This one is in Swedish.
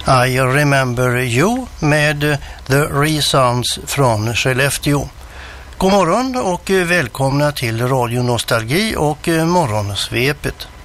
I Remember You med The Reasons från Skellefteå. God morgon och välkomna till Radio Nostalgi och morgonsvepet.